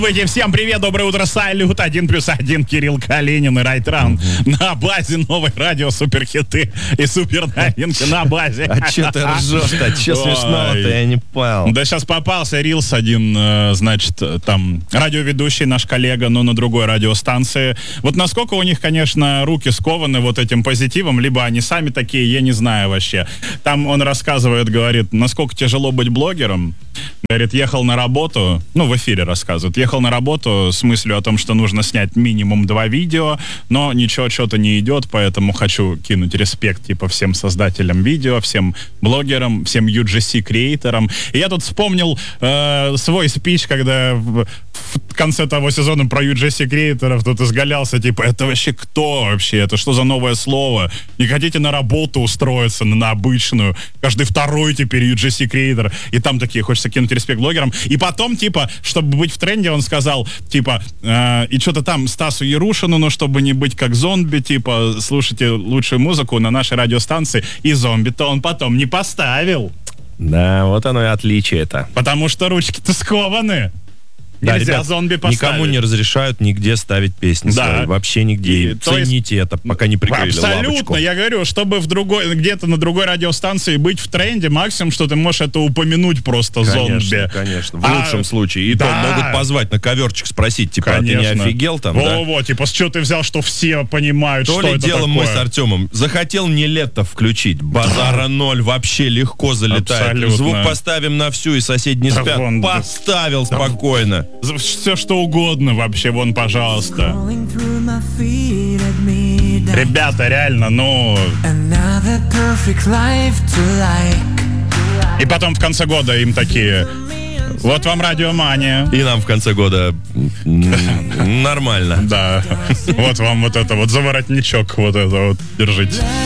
Всем привет, доброе утро, салют, 1+1, Кирилл Калинин и Райтран на базе новой радио суперхиты и суперновинки на базе. А че ты ржешь-то? А че смешного-то? Я не понял. Да сейчас попался рилс один, значит, там, радиоведущий наш коллега, но на другой радиостанции. Вот насколько у них, конечно, руки скованы вот этим позитивом, либо они сами такие, я не знаю вообще. Там он рассказывает, говорит, насколько тяжело быть блогером. Говорит, ехал на работу, ну, в эфире рассказывает, ехал на работу с мыслью о том, что нужно снять минимум 2 видео, но ничего, что-то не идет, поэтому хочу кинуть респект, типа, всем создателям видео, всем блогерам, всем UGC-креаторам. И я тут вспомнил свой спич, когда в конце того сезона про UGC-креаторов тут изгалялся, типа, это вообще кто вообще? Это что за новое слово? Не хотите на работу устроиться, на обычную? Каждый второй теперь UGC-креатор. И там такие, хочется кинуть респект блогерам. И потом, типа, чтобы быть в тренде, он сказал, типа, и что-то там Стасу Ярушину, но чтобы не быть как зомби, типа, слушайте лучшую музыку на нашей радиостанции, и зомби-то он потом не поставил. Да, вот оно и отличие-то. Потому что ручки-то скованы. Да, нельзя ребят, зомби поставить. Никому не разрешают нигде ставить песни свои. Вообще нигде. Цените это, пока не прикрыли абсолютно, лавочку. Я говорю, чтобы где-то на другой радиостанции быть в тренде, максимум, что ты можешь это упомянуть просто, зомби. Конечно, в лучшем случае. И то могут позвать на коверчик, спросить, типа, а ты не офигел там, да? Во-во, типа, с чего ты взял, что все понимают, то что ли это делом такое? мы с Артемом. Захотел не лето включить, базара ноль, вообще легко залетает. Абсолютно. Звук поставим на всю, и соседи не спят. Поставил спокойно. Все что угодно вообще, вон, пожалуйста. Ребята, реально, ну... И потом в конце года им такие... Вот вам радиомания. И нам в конце года нормально. Да. Вот вам вот это вот, за воротничок вот это вот, держите.